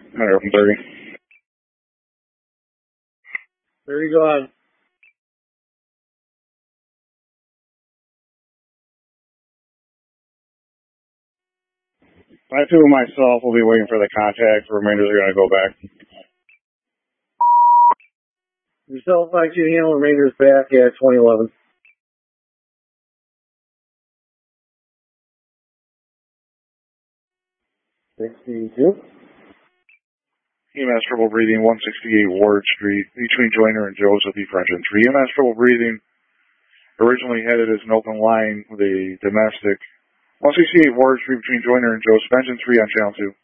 130. 30, go ahead. 5-2 myself will be waiting for the contact. The remainders are going to go back. Yourself, 5-2 handle, remainders back at 2011. 62. EMS trouble breathing, 168 Ward Street, between Joyner and Joseph E. French entry. EMS trouble breathing, originally headed as an open line with a domestic. 168 Ward Street between Joyner and Joseph, engine 3 on channel 2.